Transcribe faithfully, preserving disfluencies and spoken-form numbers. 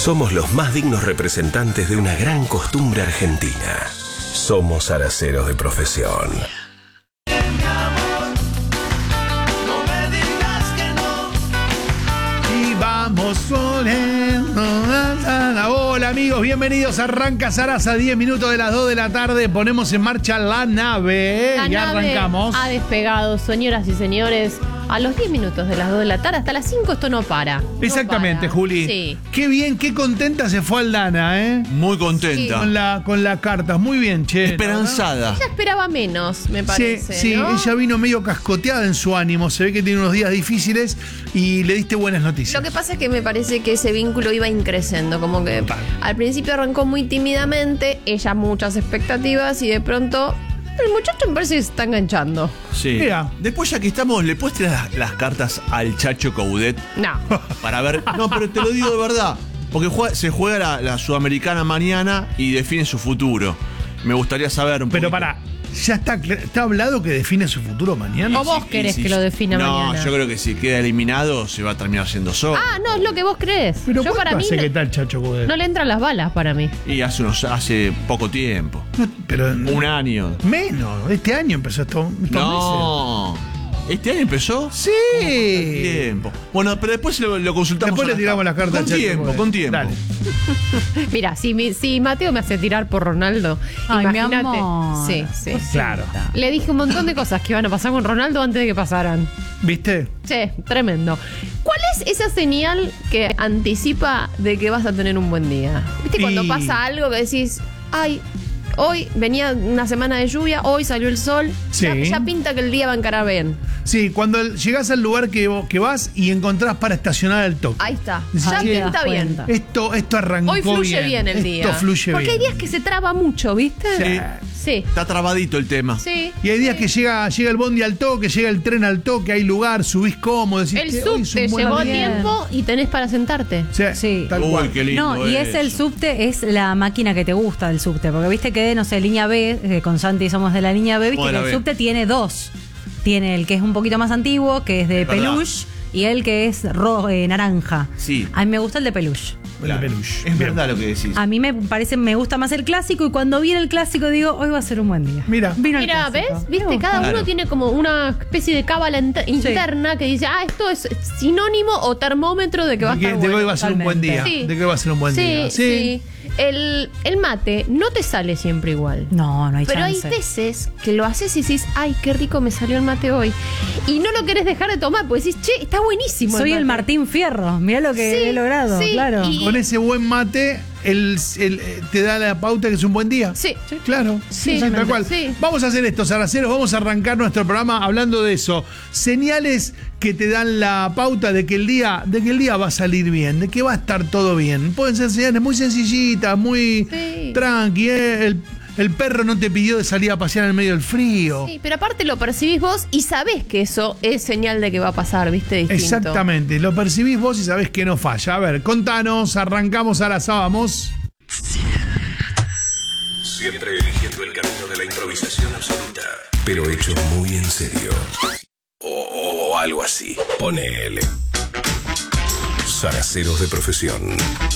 Somos los más dignos representantes de una gran costumbre argentina. Somos araceros de profesión. Y vamos sonando. Hola amigos, bienvenidos. Arranca Sarasa, diez minutos de las dos de la tarde. Ponemos en marcha la nave. La ya nave arrancamos. Ha despegado, señoras y señores. A los diez minutos de las dos de la tarde, hasta las cinco esto no para. No Exactamente, para. Juli. Sí. Qué bien, qué contenta se fue Aldana, ¿eh? Muy contenta. Con la, con la carta. Muy bien, che. Esperanzada. Ella esperaba menos, me Sí, parece. sí, ¿no? ella vino medio cascoteada en su ánimo. Se ve que tiene unos días difíciles y le diste buenas noticias. Lo que pasa es que me parece que ese vínculo iba increciendo, como que al principio arrancó muy tímidamente, ella muchas expectativas y de pronto el muchacho me parece que se está enganchando. Sí. Mira. Después, ya que estamos, ¿le puedes tirar las, las cartas al Chacho Coudet? No. Para ver. No, pero te lo digo de verdad. Porque juega, se juega la, la Sudamericana mañana y define su futuro. Me gustaría saber un Pero poquito. para, ¿ya está, está hablado que define su futuro mañana? O vos Y querés si- que lo defina no, mañana. yo creo que si queda eliminado se va a terminar siendo solo. Ah, no, es lo que vos crees. Pero Yo ¿cuánto para mí hace no, que está el Chacho Coudet? no le entran las balas para mí. Y hace unos hace poco tiempo. No, pero Un año. menos, este año empezó esto. estos No. ¿Este año empezó? meses. Sí. Tiempo. Bueno, pero después lo, lo consultamos. Después le acá. tiramos las cartas Con al Chacho tiempo, Coudet. con tiempo. Dale. Mira, si, mi- si Mateo me hace tirar por Ronaldo, Ay, mi imagínate. amor. Sí, sí. Claro. Le dije un montón de cosas que iban a pasar con Ronaldo antes de que pasaran. ¿Viste? Sí, tremendo. ¿Cuál es esa señal que anticipa de que vas a tener un buen día? ¿Viste cuando Y- pasa algo que decís, ay, hoy venía una semana de lluvia, hoy salió el sol, Sí. ya, ya pinta que el día va a encarar bien? Sí, cuando el- llegás al lugar que, vo- que vas y encontrás para estacionar al toque. Ahí está, Sí. ya Ahí te das pinta bien. cuenta. Esto, esto arrancó Hoy fluye bien, el Esto día. fluye Porque hay bien. días que se traba mucho, ¿viste? Sí. Sí. Está trabadito el tema. Sí. Y hay días que llega, llega el bondi al toque, llega el tren al toque, hay lugar, subís cómodo. Decís, El "Che, hoy es subte un buen llevó a día". tiempo y tenés para sentarte. Sí, Sí. tal Uy, cual. qué lindo. No, y es eso. el subte, es la máquina que te gusta del subte. Porque viste que, no sé, línea B, eh, con Santi somos de la línea B, viste Somos de que la el B. subte tiene dos. Tiene el que es un poquito más antiguo, que es de Es verdad. peluche, y el que es ro- eh, naranja. Sí. A mí me gusta el de peluche. El peluche. Es Bien. verdad lo que decís. A mí me parece, me gusta más el clásico, y cuando viene el clásico digo, hoy va a ser un buen día. Mira. Vino el Mira, clásico. ¿ves? Me ¿Viste? gusta. Cada uno Claro. tiene como una especie de cábala int- interna que dice, ah, esto es sinónimo o termómetro de que va a De que, estar de que bueno. hoy va a ser un buen día. Sí. De que hoy va a ser un buen Sí, día. sí. El, el mate no te sale siempre igual. No, no hay Pero chance. hay veces que lo haces y decís, ay, qué rico me salió el mate hoy. Y no lo querés dejar de tomar, porque decís, che, está buenísimo. Soy el mate". Martín Fierro, mirá lo que Sí, he logrado, sí, claro. y- Con ese buen mate, el, el- eh, te da la pauta que es un buen día. Sí. Claro, Sí, sí, tal cual. sí. Vamos a hacer esto, Saraceros, vamos a arrancar nuestro programa hablando de eso. Señales que te dan la pauta de que el día, de que el día va a salir bien, de que va a estar todo bien. Pueden ser señales muy sencillitas, muy Sí. tranqui, ¿eh? el, el perro no te pidió de salir a pasear en el medio del frío. Sí, pero aparte lo percibís vos y sabés que eso es señal de que va a pasar, ¿viste? Distinto. Exactamente, lo percibís vos y sabés que no falla. A ver, contanos, arrancamos, ahora vamos. Siempre eligiendo el camino de la improvisación absoluta, pero hecho muy en serio. O, o algo así. Ponele. Zaraceros de profesión.